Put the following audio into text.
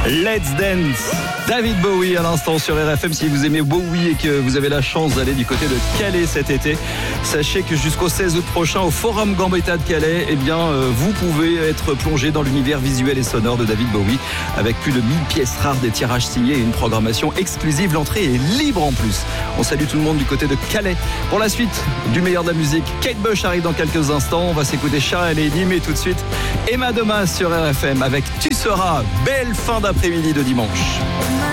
Let's Dance. David Bowie à l'instant sur RFM. Si vous aimez Bowie et que vous avez la chance d'aller du côté de Calais cet été, sachez que jusqu'au 16 août prochain au Forum Gambetta de Calais, vous pouvez être plongé dans l'univers visuel et sonore de David Bowie avec plus de 1000 pièces rares, des tirages signés et une programmation exclusive. L'entrée est libre en plus. On salue tout le monde du côté de Calais. Pour la suite du meilleur de la musique, Kate Bush arrive dans quelques instants. On va s'écouter Sharon Lady, mais tout de suite Emma Domas sur RFM avec Tu seras. Belle fin d'après-midi de dimanche.